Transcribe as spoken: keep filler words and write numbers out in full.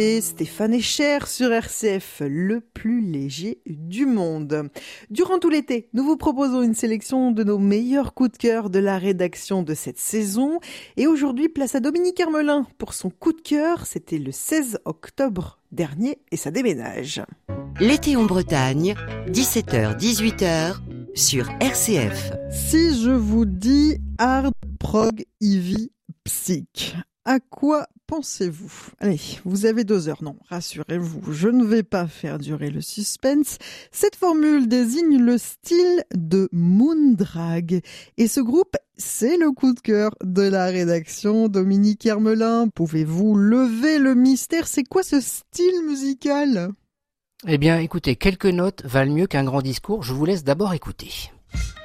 Stéphane Echer sur R C F, le plus léger du monde. Durant tout l'été, nous vous proposons une sélection de nos meilleurs coups de cœur de la rédaction de cette saison. Et aujourd'hui, place à Dominique Hermelin pour son coup de cœur. C'était le seize octobre dernier et ça déménage. L'été en Bretagne, dix-sept heures dix-huit heures sur R C F. Si je vous dis hard prog heavy psych, à quoi pensez-vous? Allez, vous avez deux heures. Non, rassurez-vous, je ne vais pas faire durer le suspense. Cette formule désigne le style de Moondrag. Et ce groupe, c'est le coup de cœur de la rédaction. Dominique Hermelin, pouvez-vous lever le mystère? C'est quoi ce style musical? Eh bien, écoutez, quelques notes valent mieux qu'un grand discours. Je vous laisse d'abord écouter.